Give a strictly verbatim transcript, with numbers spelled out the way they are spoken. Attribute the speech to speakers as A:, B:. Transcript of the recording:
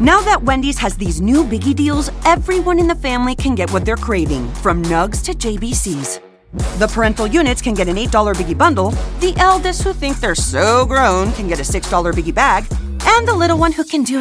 A: Now that Wendy's has these new biggie deals, everyone in the family can get what they're craving, from Nugs to J B Cs. The parental units can get an eight dollar biggie bundle, the eldest who think they're so grown can get a six dollar biggie bag, and the little one who can do